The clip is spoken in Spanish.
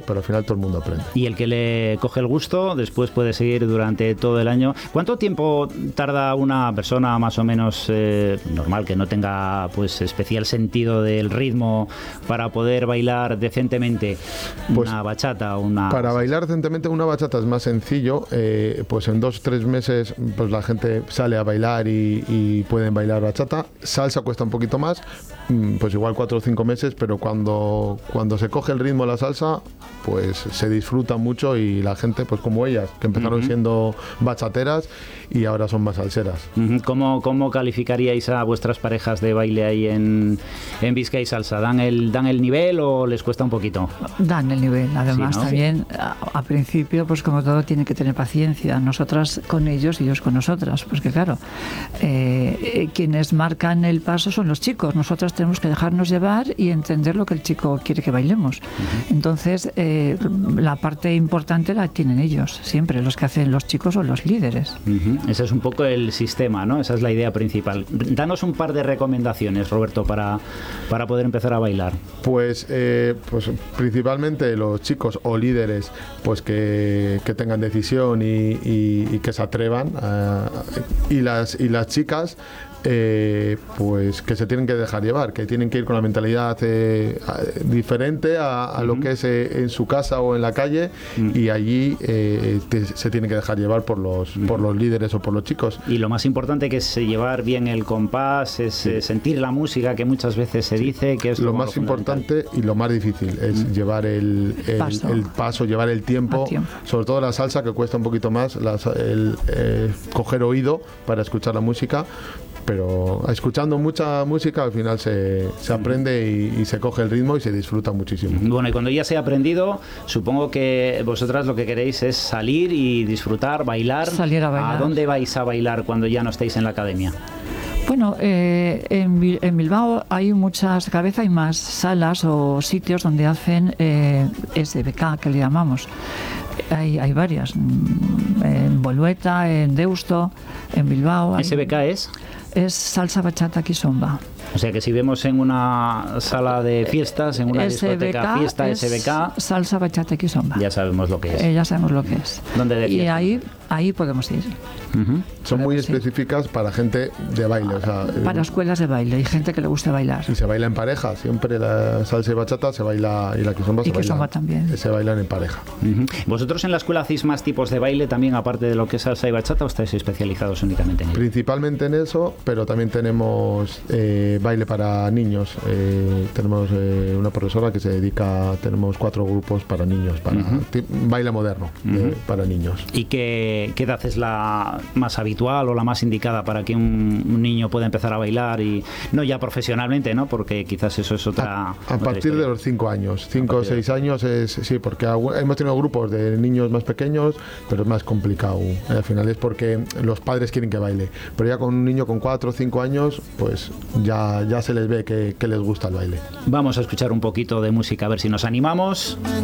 pero al final todo el mundo aprende. Y el que le coge el gusto, después puede seguir durante todo el año. ¿Cuánto tiempo tarda una persona más o menos normal, que no tenga pues especial sentido del ritmo, para poder bailar decentemente una bachata? Para bailar decentemente una bachata es más sencillo, pues en 2-3 meses pues la gente sale a bailar y pueden bailar bachata. Salsa cuesta un poquito más, pues igual 4 o 5 meses, pero cuando se coge el ritmo de la salsa, pues se disfruta mucho, y la gente, pues como ellas, que empezaron siendo bachateras y ahora son más salseras. ¿Cómo calificaríais a vuestras parejas de baile ahí en Bizkaia Salsa? ¿Dan el nivel o les cuesta un poquito? Dan el nivel, además, sí, ¿no? También a principio, pues como todo, tiene que tener paciencia, nosotras con ellos y ellos con nosotras, porque claro, quienes marcan el paso son los chicos, nosotras tenemos que dejarnos llevar y entender lo que el chico quiere que bailemos. Entonces, la parte importante la tienen ellos, siempre los que hacen los chicos son los líderes. Ese es un poco el sistema, ¿no? Esa es la idea principal. Danos un par de recomendaciones, Roberto, para poder empezar a bailar. Pues principalmente los chicos o líderes, pues que tengan decisión y que se atrevan, y las chicas, pues que se tienen que dejar llevar, que tienen que ir con la mentalidad diferente a lo que es en su casa o en la calle, y allí se tienen que dejar llevar por los líderes o por los chicos. Y lo más importante, que es llevar bien el compás, es sentir la música, que muchas veces se dice que es lo más importante y lo más difícil, es llevar el paso, llevar el tiempo, sobre todo la salsa, que cuesta un poquito más, coger oído para escuchar la música. Pero escuchando mucha música al final se aprende y se coge el ritmo y se disfruta muchísimo. Bueno, y cuando ya se ha aprendido, supongo que vosotras lo que queréis es salir y disfrutar, bailar. Salir a bailar. ¿A dónde vais a bailar cuando ya no estéis en la academia? Bueno, en Bilbao hay cada vez hay más salas o sitios donde hacen SBK, que le llamamos. Hay varias, en Bolueta, en Deusto, en Bilbao. ¿SBK es? Es salsa, bachata, kizomba. O sea que si vemos en una sala de fiestas, en una discoteca, fiesta, SBK... salsa, bachata y kizomba. Ya sabemos lo que es. Ya sabemos lo que es. ¿Dónde de fiesta? Y ahí podemos ir. Son muy específicas para gente de baile. O sea, para escuelas de baile y gente que le gusta bailar. Y se baila en pareja. Siempre la salsa y bachata se baila, y la kizomba también. Se bailan en pareja. ¿Vosotros en la escuela hacéis más tipos de baile también, aparte de lo que es salsa y bachata, o estáis especializados únicamente en ello? Principalmente en eso, pero también tenemos baile para niños. Tenemos una profesora que se dedica, tenemos 4 grupos para niños, para baile moderno, para niños. ¿Y qué edad es la más habitual o la más indicada para que un niño pueda empezar a bailar, y no ya profesionalmente, ¿no? Porque quizás eso es otra partir historia. De los 5 años, 5 o 6 años sí, porque hemos tenido grupos de niños más pequeños, pero es más complicado. Al final es porque los padres quieren que baile, pero ya con un niño con 4 o 5 años, pues ya se les ve que les gusta el baile. Vamos a escuchar un poquito de música, a ver si nos animamos.